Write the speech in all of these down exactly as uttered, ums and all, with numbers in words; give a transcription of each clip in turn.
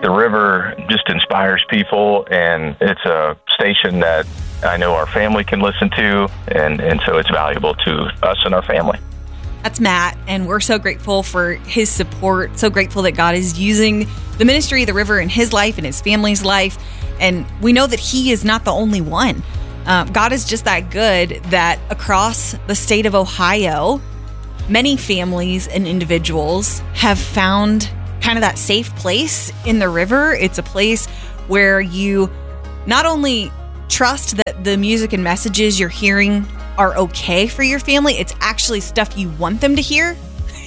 The River just inspires people, and it's a station that I know our family can listen to, and, and so it's valuable to us and our family. That's Matt, and we're so grateful for his support, so grateful that God is using the ministry of The River in his life and his family's life, and we know that he is not the only one. Uh, God is just that good that across the state of Ohio, many families and individuals have found kind of that safe place in The River. It's a place where you not only trust that the music and messages you're hearing are okay for your family, it's actually stuff you want them to hear.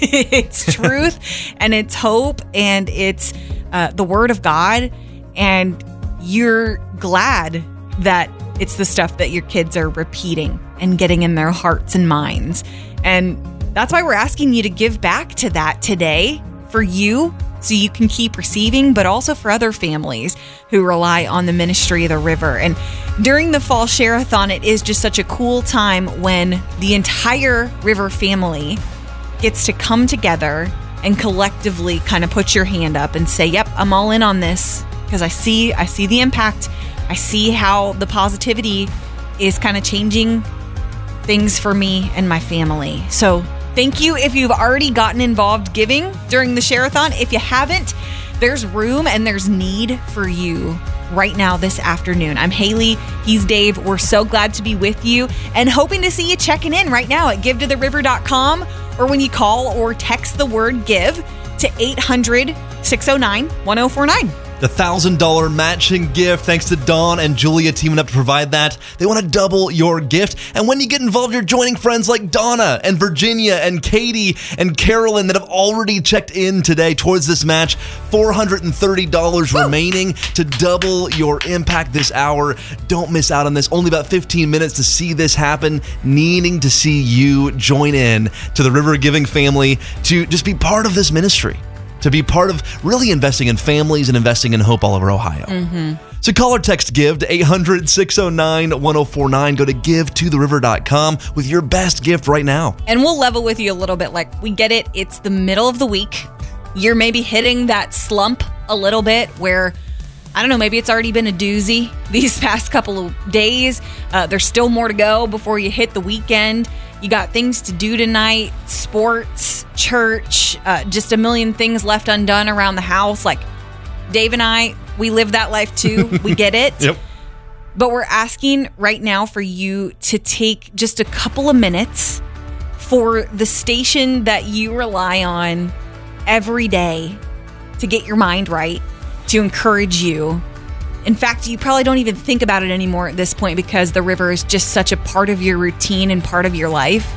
It's truth and it's hope and it's uh, the word of God. And you're glad that it's the stuff that your kids are repeating and getting in their hearts and minds. And that's why we're asking you to give back to that today for you, so you can keep receiving, but also for other families who rely on the ministry of The River. And during the Fall Share-a-thon, it is just such a cool time when the entire River family gets to come together and collectively kind of put your hand up and say, yep, I'm all in on this, because I see, I see the impact. I see how the positivity is kind of changing things for me and my family. So thank you if you've already gotten involved giving during the Share-a-thon. If you haven't, there's room and there's need for you right now this afternoon. I'm Haley. He's Dave. We're so glad to be with you and hoping to see you checking in right now at give to the river dot com, or when you call or text the word give to eight hundred, six oh nine, one oh four nine. The one thousand dollars matching gift, thanks to Dawn and Julia teaming up to provide that. They want to double your gift. And when you get involved, you're joining friends like Donna and Virginia and Katie and Carolyn that have already checked in today towards this match. four hundred thirty dollars Woo! Remaining to double your impact this hour. Don't miss out on this. Only about fifteen minutes to see this happen. Needing to see you join in to the River Giving family to just be part of this ministry, to be part of really investing in families and investing in hope all over Ohio. Mm-hmm. So call or text GIVE to eight hundred, six oh nine, one oh four nine. Go to give to the river dot com with your best gift right now. And we'll level with you a little bit. Like, we get it. It's the middle of the week. You're maybe hitting that slump a little bit where, I don't know, maybe it's already been a doozy these past couple of days. Uh, there's still more to go before you hit the weekend. You got things to do tonight, sports, church, uh, just a million things left undone around the house. Like Dave and I, we live that life too. We get it. Yep. But we're asking right now for you to take just a couple of minutes for the station that you rely on every day to get your mind right, to encourage you. In fact, you probably don't even think about it anymore at this point because the river is just such a part of your routine and part of your life.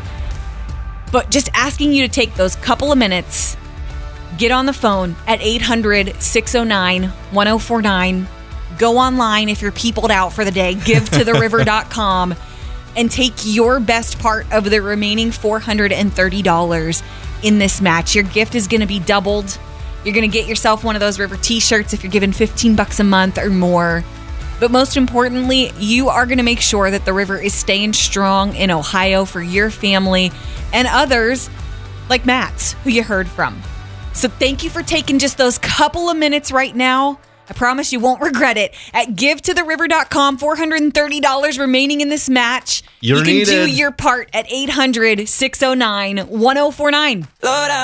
But just asking you to take those couple of minutes, get on the phone at eight hundred, six oh nine, one oh four nine. Go online if you're peopled out for the day, give to the river dot com, and take your best part of the remaining four hundred thirty dollars in this match. Your gift is going to be doubled. You're going to get yourself one of those River t-shirts if you're giving fifteen bucks a month or more. But most importantly, you are going to make sure that the River is staying strong in Ohio for your family and others like Matt's, who you heard from. So thank you for taking just those couple of minutes right now. I promise you won't regret it. At give to the river dot com, four hundred thirty dollars remaining in this match. You're you can needed. do your part at eight hundred, six oh nine, one oh four nine. Lord,